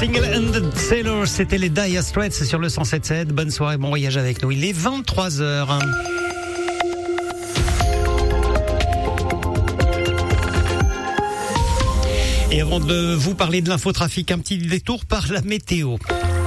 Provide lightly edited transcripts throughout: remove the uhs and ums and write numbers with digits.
Single-Handed Sailor, c'était les Dire Straits sur le 107.7. Bonne soirée, bon voyage avec nous. Il est 23h. Et avant de vous parler de l'infotrafic, un petit détour par la météo.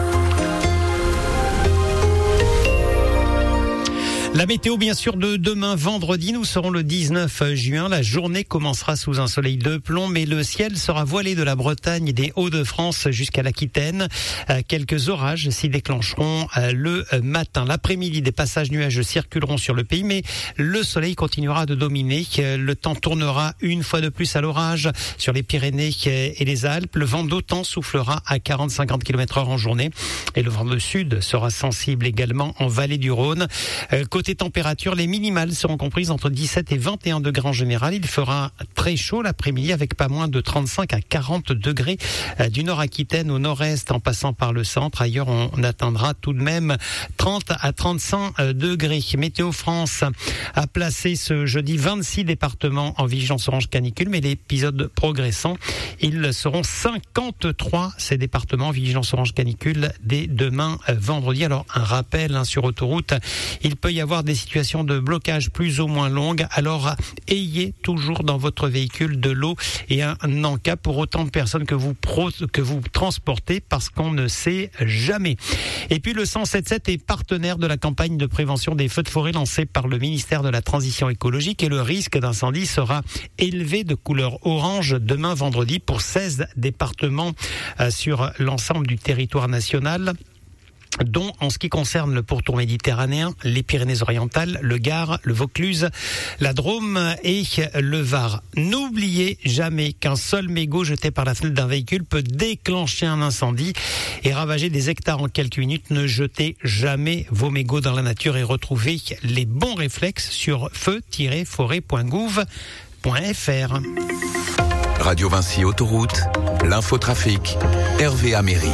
La météo, bien sûr, de demain, vendredi. Nous serons le 19 juin. La journée commencera sous un soleil de plomb, mais le ciel sera voilé de la Bretagne et des Hauts-de-France jusqu'à l'Aquitaine. Quelques orages s'y déclencheront le matin. L'après-midi, des passages nuageux circuleront sur le pays, mais le soleil continuera de dominer. Le temps tournera une fois de plus à l'orage sur les Pyrénées et les Alpes. Le vent d'OTAN soufflera à 40-50 km/h en journée. Et le vent de sud sera sensible également en vallée du Rhône. Côté température, les minimales seront comprises entre 17 et 21 degrés en général. Il fera très chaud l'après-midi avec pas moins de 35 à 40 degrés du nord-Aquitaine au nord-est en passant par le centre. Ailleurs, on atteindra tout de même 30 à 35 degrés. Météo France a placé ce jeudi 26 départements en vigilance orange canicule, mais l'épisode progressant, ils seront 53 ces départements en vigilance orange canicule dès demain vendredi. Alors, un rappel sur autoroute, il peut y avoir des situations de blocage plus ou moins longues, alors ayez toujours dans votre véhicule de l'eau et un encas pour autant de personnes que vous transportez, parce qu'on ne sait jamais. Et puis le 107.7 est partenaire de la campagne de prévention des feux de forêt lancée par le ministère de la Transition écologique, et le risque d'incendie sera élevé de couleur orange demain vendredi pour 16 départements sur l'ensemble du territoire national, dont en ce qui concerne le pourtour méditerranéen, les Pyrénées-Orientales, le Gard, le Vaucluse, la Drôme et le Var. N'oubliez jamais qu'un seul mégot jeté par la fenêtre d'un véhicule peut déclencher un incendie et ravager des hectares en quelques minutes. Ne jetez jamais vos mégots dans la nature et retrouvez les bons réflexes sur feu-forêt.gouv.fr. Radio Vinci Autoroute, l'infotrafic, Hervé Améry.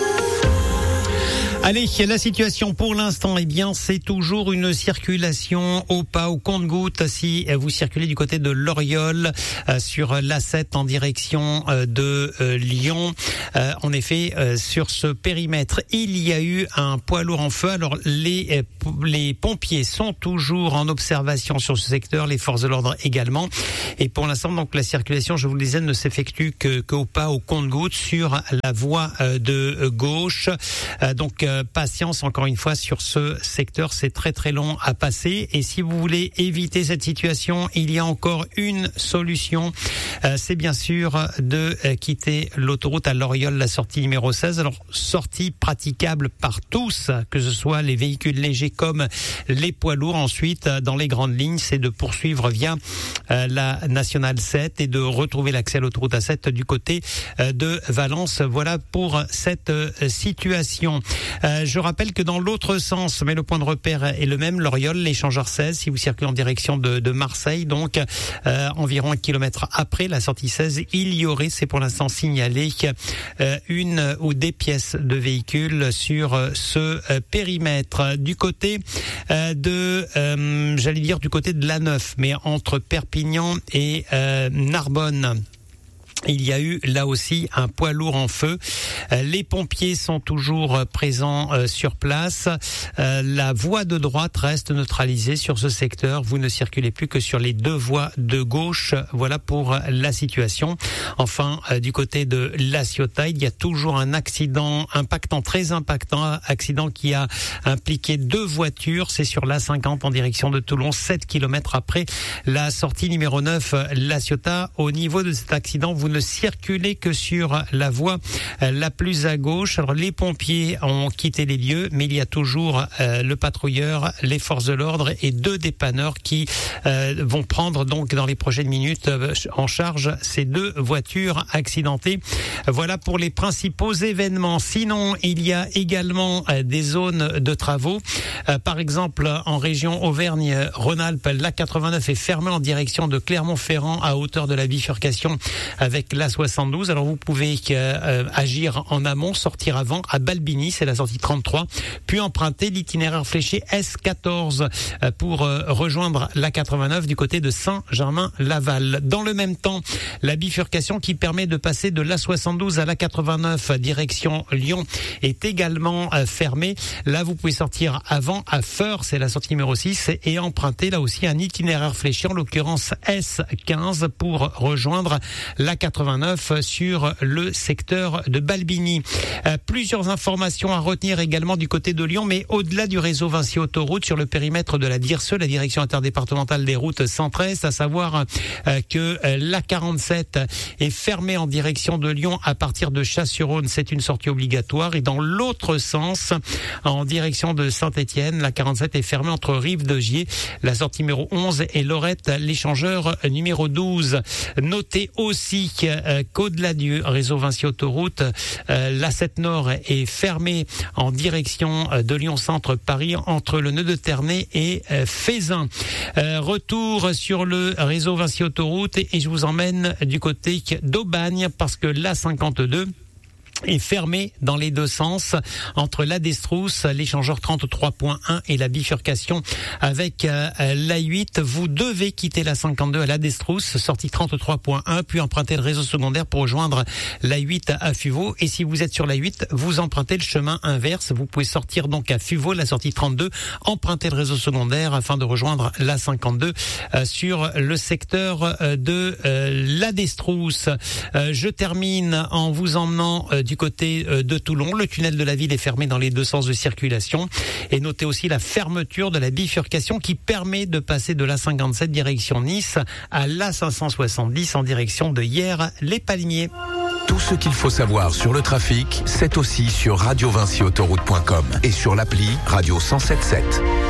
Allez, la situation pour l'instant, c'est toujours une circulation au pas, au compte-gouttes. Si vous circulez du côté de l'Oriol, sur l'A7 en direction de Lyon, en effet, sur ce périmètre, il y a eu un poids lourd en feu. Alors, les pompiers sont toujours en observation sur ce secteur, les forces de l'ordre également. Et pour l'instant, donc, la circulation, je vous le disais, ne s'effectue qu'au pas, au compte-gouttes, sur la voie de gauche. Donc, patience encore une fois sur ce secteur, c'est très très long à passer, et si vous voulez éviter cette situation, il y a encore une solution, c'est bien sûr de quitter l'autoroute à l'Oriol, la sortie numéro 16. Alors, sortie praticable par tous, que ce soit les véhicules légers comme les poids lourds. Ensuite, dans les grandes lignes, c'est de poursuivre via la nationale 7 et de retrouver l'accès à l'autoroute A7 du côté de Valence. Voilà pour cette situation. Je rappelle que dans l'autre sens, mais le point de repère est le même, l'Oriol, l'échangeur 16, si vous circulez en direction de Marseille, donc environ 1 kilomètre après la sortie 16, il y aurait, c'est pour l'instant signalé, une ou des pièces de véhicules sur ce périmètre. Du côté du côté de l'A9, mais entre Perpignan et Narbonne, il y a eu là aussi un poids lourd en feu. Les pompiers sont toujours présents sur place. La voie de droite reste neutralisée sur ce secteur. Vous ne circulez plus que sur les deux voies de gauche. Voilà pour la situation. Enfin, du côté de La Ciotat, il y a toujours un accident très impactant, accident qui a impliqué 2 voitures. C'est sur l'A50 en direction de Toulon, 7 km après la sortie numéro 9, La Ciotat. Au niveau de cet accident, vous ne circulez que sur la voie la plus à gauche. Alors, les pompiers ont quitté les lieux, mais il y a toujours le patrouilleur, les forces de l'ordre et 2 dépanneurs qui vont prendre donc dans les prochaines minutes en charge ces 2 voitures accidentées. Voilà pour les principaux événements. Sinon, il y a également des zones de travaux. Par exemple, en région Auvergne-Rhône-Alpes, l'A89 est fermée en direction de Clermont-Ferrand à hauteur de la bifurcation avec avec la 72. Alors vous pouvez agir en amont, sortir avant à Balbigny, c'est la sortie 33, puis emprunter l'itinéraire fléché S14 pour rejoindre la 89 du côté de Saint-Germain-Laval. Dans le même temps, la bifurcation qui permet de passer de la 72 à la 89 direction Lyon est également fermée. Là, vous pouvez sortir avant à Feurs, c'est la sortie numéro 6, et emprunter là aussi un itinéraire fléché, en l'occurrence S15, pour rejoindre la 89 sur le secteur de Balbigny. Plusieurs informations à retenir également du côté de Lyon, mais au-delà du réseau Vinci Autoroute, sur le périmètre de la DIRSE, la direction interdépartementale des routes 113, à savoir que la 47 est fermée en direction de Lyon à partir de Chasse-sur-Rhône, c'est une sortie obligatoire, et dans l'autre sens, en direction de Saint-Étienne, la 47 est fermée entre Rive-de-Gier, la sortie numéro 11, et Lorette, l'échangeur numéro 12. Notez aussi qu'au-delà du réseau Vinci Autoroute, la 7 Nord est fermée en direction de Lyon-Centre Paris entre le nœud de Ternay et Fézin. Retour sur le réseau Vinci Autoroute et je vous emmène du côté d'Aubagne parce que la 52 est fermé dans les deux sens entre la Destrousse, l'échangeur 33.1 et la bifurcation avec l'A8. Vous devez quitter la 52 à la Destrousse, sortie 33.1, puis emprunter le réseau secondaire pour rejoindre l'A8 à Fuveau. Et si vous êtes sur l'A8, vous empruntez le chemin inverse. Vous pouvez sortir donc à Fuveau, la sortie 32, emprunter le réseau secondaire afin de rejoindre la 52 sur le secteur de la Destrousse. Je termine en vous emmenant du côté de Toulon. Le tunnel de la ville est fermé dans les deux sens de circulation. Et notez aussi la fermeture de la bifurcation qui permet de passer de la 57 direction Nice à la 570 en direction de Hyères-les-Palmiers. Tout ce qu'il faut savoir sur le trafic, c'est aussi sur radiovinciautoroute.com et sur l'appli Radio 107.7.